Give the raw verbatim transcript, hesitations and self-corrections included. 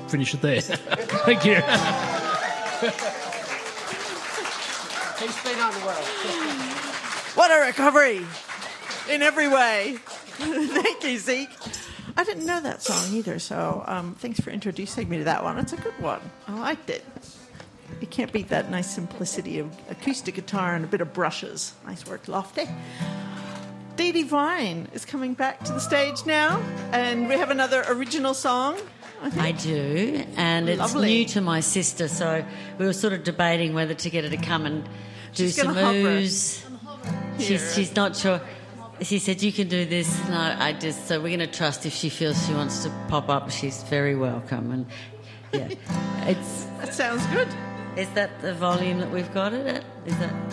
finish it there. Thank you. He's been unwell. What a recovery in every way. Thank you, Zeke. I didn't know that song either, so um, thanks for introducing me to that one. It's a good one. I liked it. You can't beat that nice simplicity of acoustic guitar and a bit of brushes. Nice work, Lofty. Dee Dee Vine is coming back to the stage now, and we have another original song. I, think. I do, and it's Lovely. new to my sister, so we were sort of debating whether to get her to come and do She's some gonna hover. moves. Here. She's, she's not sure. She said, you can do this. No, I just, so we're going to trust if she feels she wants to pop up, she's very welcome. And yeah, it's. That sounds good. Is that the volume that we've got it at? Is that